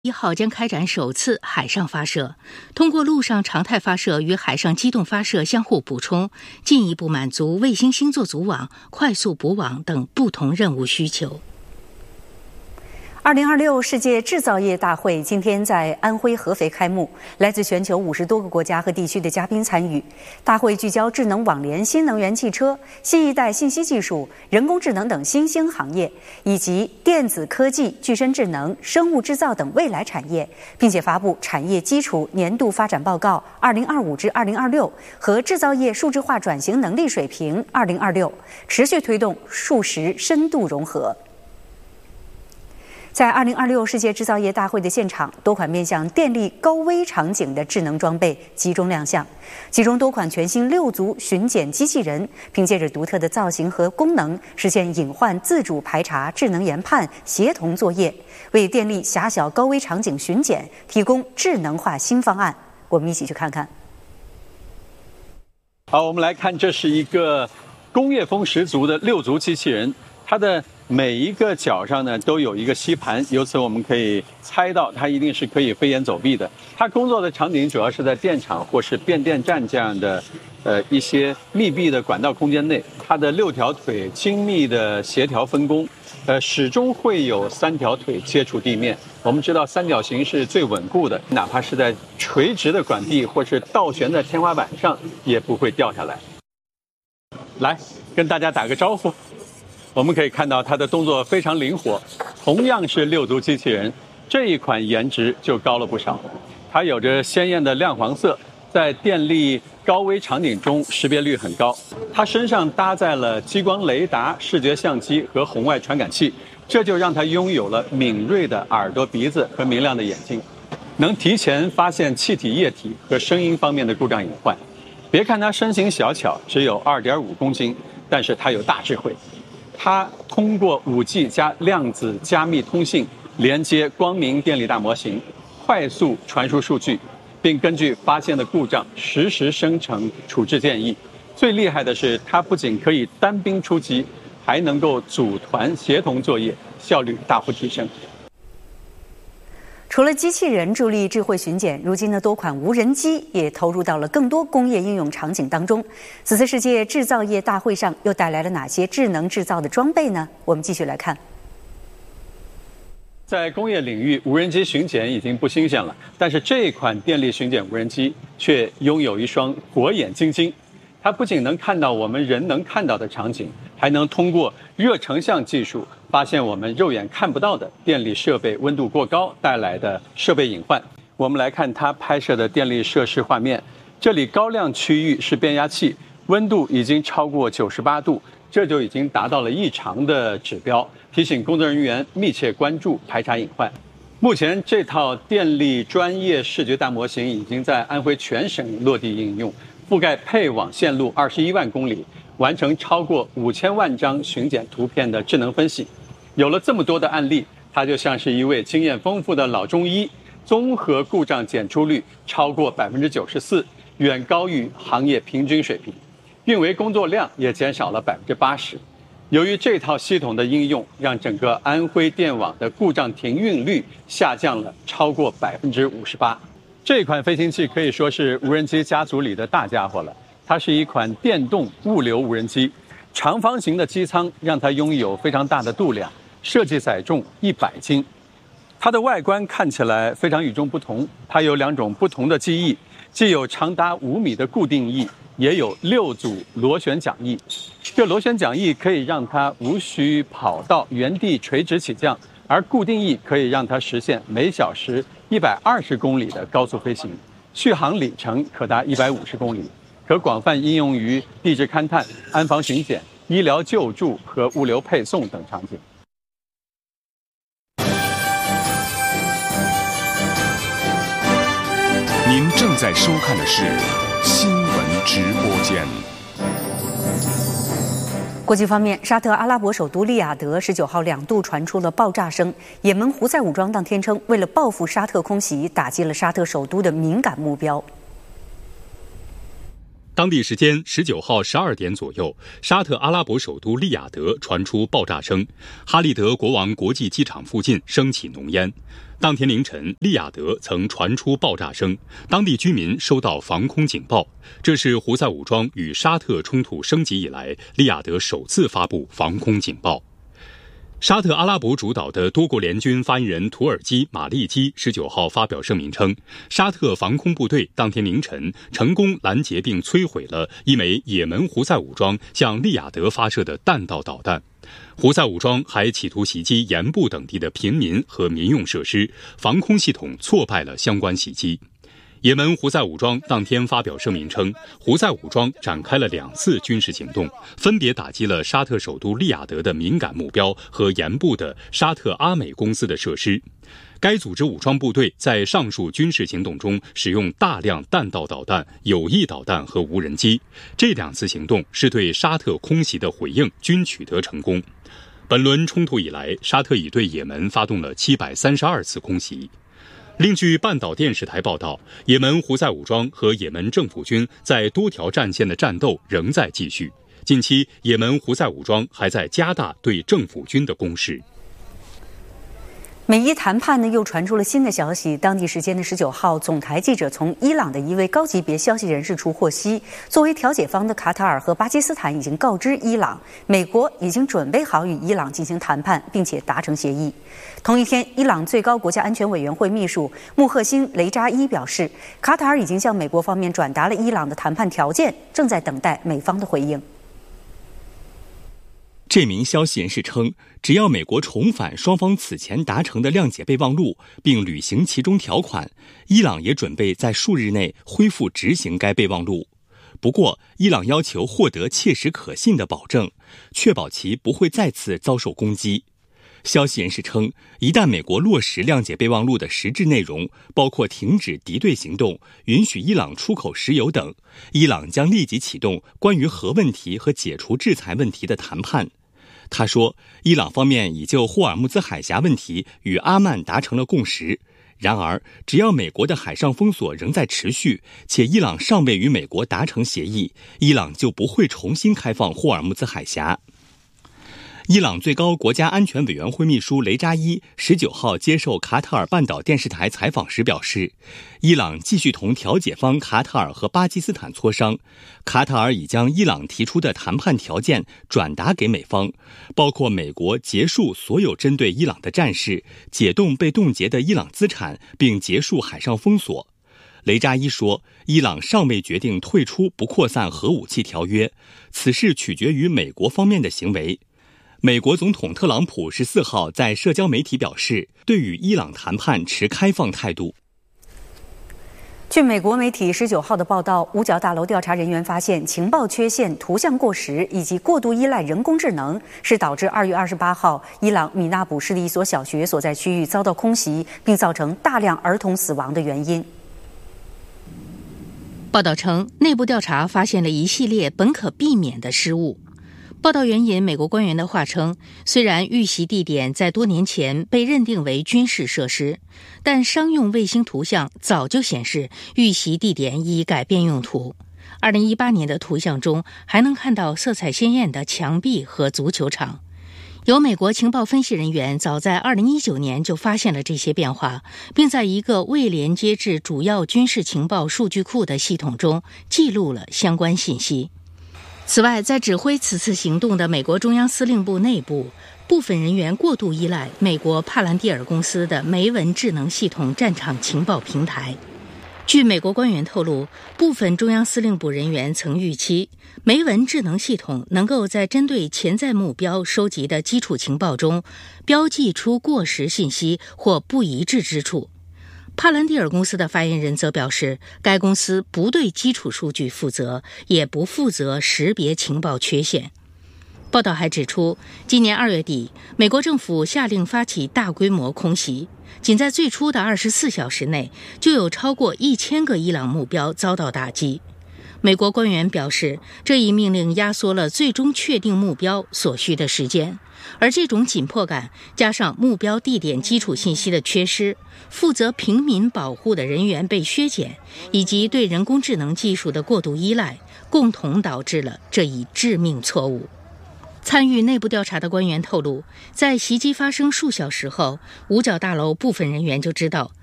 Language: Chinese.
1号将开展首次海上发射，通过陆上常态发射与海上机动发射相互补充，进一步满足卫星星座组网、快速补网等不同任务需求。 2026世界制造业大会今天在安徽合肥开幕，来自全球50多个国家和地区的嘉宾参与。大会聚焦智能网联、新能源汽车、新一代信息技术、人工智能等新兴行业，以及电子科技、具身智能、生物制造等未来产业，并且发布产业基础年度发展报告2025至2026和制造业数字化转型能力水平2026，持续推动数实深度融合。在2026世界制造业大会的现场，多款面向电力高危场景的智能装备集中亮相，其中多款全新6足巡检机器人，凭借着独特的造型和功能，实现隐患自主排查、智能研判、协同作业，为电力狭小高危场景巡检提供智能化新方案。我们一起去看看。 好，我们来看，这是一个工业风十足的6足机器人，它的每一个脚上呢都有一个吸盘，由此我们可以猜到它一定是可以飞檐走壁的。它工作的场景主要是在电厂或是变电站这样的一些密闭的管道空间内，它的6条腿精密的协调分工，始终会有3条腿接触地面。我们知道三角形是最稳固的，哪怕是在垂直的管壁或是倒悬在天花板上也不会掉下来。来跟大家打个招呼。我们可以看到它的动作非常灵活，同样是6足机器人，这一款颜值就高了不少。它有着鲜艳的亮黄色，在电力高危场景中识别率很高。它身上搭载了激光雷达、视觉相机和红外传感器，这就让它拥有了敏锐的耳朵、鼻子和明亮的眼睛，能提前发现气体、液体和声音方面的故障隐患。别看它身形小巧，只有2.5公斤，但是它有大智慧。它通过5G 加量子加密通信连接光明电力大模型，快速传输数据，并根据发现的故障实时生成处置建议。最厉害的是，它不仅可以单兵出击，还能够组团协同作业，效率大幅提升。 除了机器人助力智慧巡检，如今的多款无人机也投入到了更多工业应用场景当中。此次世界制造业大会上又带来了哪些智能制造的装备呢？我们继续来看。 在工业领域，无人机巡检已经不新鲜了，但是这一款电力巡检无人机却拥有一双火眼金睛。它不仅能看到我们人能看到的场景，还能通过热成像技术发现我们肉眼看不到的电力设备温度过高带来的设备隐患。我们来看它拍摄的电力设施画面，这里高亮区域是变压器，温度已经超过98度，这就已经达到了异常的指标，提醒工作人员密切关注，排查隐患。目前这套电力专业视觉大模型已经在安徽全省落地应用，覆盖配网线路21万公里，完成超过5000万张巡检图片的智能分析。有了这么多的案例，它就像是一位经验丰富的老中医，综合故障检出率超过94%，远高于行业平均水平，运维工作量也减少了80%。由于这套系统的应用，让整个安徽电网的故障停运率下降了超过58%。这款飞行器可以说是无人机家族里的大家伙了。它是一款电动物流无人机，长方形的机舱让它拥有非常大的度量，设计载重100斤。它的外观看起来非常与众不同，它有2种不同的机翼，既有长达5米的固定翼，也有6组螺旋桨翼。这螺旋桨翼可以让它无需跑道原地垂直起降，而固定翼可以让它实现每小时120公里的高速飞行，续航里程可达150公里，可广泛应用于地质勘探、安防巡检、医疗救助和物流配送等场景。 您正在收看的是新闻直播间。 国际方面，沙特阿拉伯首都利雅得19号2度传出了爆炸声。也门胡塞武装当天称，为了报复沙特空袭，打击了沙特首都的敏感目标。 当地时间19号12点左右，沙特阿拉伯首都利雅得传出爆炸声，哈利德国王国际机场附近升起浓烟。当天凌晨，利雅得曾传出爆炸声，当地居民收到防空警报。这是胡塞武装与沙特冲突升级以来，利雅得首次发布防空警报。沙特阿拉伯主导的多国联军发言人土耳其马利基19号发表声明称，沙特防空部队当天凌晨成功拦截并摧毁了一枚也门胡塞武装向利雅得发射的弹道导弹。胡塞武装还企图袭击盐部等地的平民和民用设施，防空系统挫败了相关袭击。也门胡塞武装当天发表声明称，胡塞武装展开了2次军事行动，分别打击了沙特首都利雅得的敏感目标和盐部的沙特阿美公司的设施。该组织武装部队在上述军事行动中使用大量弹道导弹、有翼导弹和无人机。这2次行动是对沙特空袭的回应，均取得成功。本轮冲突以来，沙特已对也门发动了732次空袭。另据半岛电视台报道，也门胡塞武装和也门政府军在多条战线的战斗仍在继续。近期，也门胡塞武装还在加大对政府军的攻势。 美伊谈判呢又传出了新的消息。当地时间的19号，总台记者从伊朗的一位高级别消息人士处获悉，作为调解方的卡塔尔和巴基斯坦已经告知伊朗，美国已经准备好与伊朗进行谈判，并且达成协议。同一天，伊朗最高国家安全委员会秘书穆赫辛·雷扎伊表示，卡塔尔已经向美国方面转达了伊朗的谈判条件，正在等待美方的回应。 这名消息人士称，只要美国重返双方此前达成的谅解备忘录，并履行其中条款，伊朗也准备在数日内恢复执行该备忘录。不过，伊朗要求获得切实可信的保证，确保其不会再次遭受攻击。消息人士称，一旦美国落实谅解备忘录的实质内容，包括停止敌对行动、允许伊朗出口石油等，伊朗将立即启动关于核问题和解除制裁问题的谈判。他说，伊朗方面已就霍尔木兹海峡问题与阿曼达成了共识。然而，只要美国的海上封锁仍在持续，且伊朗尚未与美国达成协议，伊朗就不会重新开放霍尔木兹海峡。伊朗最高国家安全委员会秘书雷扎伊19号接受卡塔尔半岛电视台采访时表示，伊朗继续同调解方卡塔尔和巴基斯坦磋商，卡塔尔已将伊朗提出的谈判条件转达给美方，包括美国结束所有针对伊朗的战事，解冻被冻结的伊朗资产，并结束海上封锁。雷扎伊说，伊朗尚未决定退出不扩散核武器条约，此事取决于美国方面的行为。美国总统特朗普14号在社交媒体表示，对与伊朗谈判持开放态度。 据美国媒体19号的报道，五角大楼调查人员发现，情报缺陷、图像过时以及过度依赖人工智能是导致2月28号伊朗米纳卜市的一所小学所在区域遭到空袭，并造成大量儿童死亡的原因。 报道称，内部调查发现了一系列本可避免的失误。报道援引美国官员的话称，虽然遇袭地点在多年前被认定为军事设施，但商用卫星图像早就显示遇袭地点已改变用途。2018年的图像中还能看到色彩鲜艳的墙壁和足球场。有美国情报分析人员早在2019年就发现了这些变化，并在一个未连接至主要军事情报数据库的系统中记录了相关信息。此外，在指挥此次行动的美国中央司令部内部，部分人员过度依赖美国帕兰蒂尔公司的梅文智能系统战场情报平台。据美国官员透露，部分中央司令部人员曾预期，梅文智能系统能够在针对潜在目标收集的基础情报中，标记出过时信息或不一致之处。帕兰蒂尔公司的发言人则表示，该公司不对基础数据负责，也不负责识别情报缺陷。报道还指出，今年2月底，美国政府下令发起大规模空袭，仅在最初的24小时内，就有超过1000个伊朗目标遭到打击。美国官员表示，这一命令压缩了最终确定目标所需的时间，而这种紧迫感加上目标地点基础信息的缺失，负责平民保护的人员被削减，以及对人工智能技术的过度依赖， 共同导致了这一致命错误。参与内部调查的官员透露，在袭击发生数小时后，五角大楼部分人员就知道